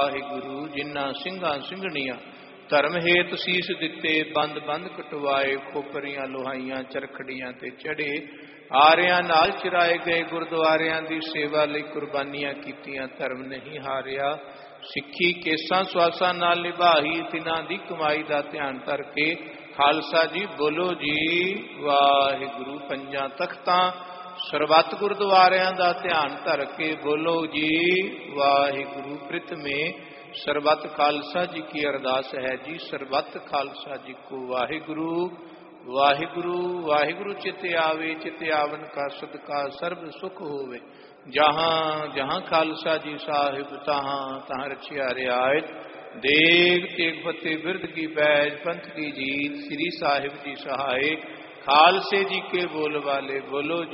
वाहिगुरु। जिन्ना सिंघां सिंघणियां धर्म हेत सीस दिते, बंद बंद कटवाए, खोपरियां लोहाइयां चरखड़ियां ते चढ़े, आरियां नाल चिराए गए, गुरुद्वारियां दी सेवा लई कुर्बानियां कीतियां, धर्म नहीं हारिया। सिक्खी केसां स्वासां नाल निभाई, तिन्हां दी कमाई दा ध्यान धर के, खालसा जी बोलो जी वाहिगुरु। पंजां तख्तां सरबत गुरुद्वारियां दा ध्यान धर के, बोलो जी वाहिगुरु। प्रितमे सरबत खालसा जी की अरदास है जी, सरबत खालसा जी को वाहिगुरु। वाहिगुरु वाहिगुरु चित आवे, चित आवन का सदका सर्व सुख होवे। जहाँ जहाँ खालसा जी साहिब, तहाँ तहाँ रचिया रियायत। देग तेग फतेह बिरद की बैज, पंथ की जीत, श्री साहिब जी सहाय। खालसे जी के बोल वाले बोलो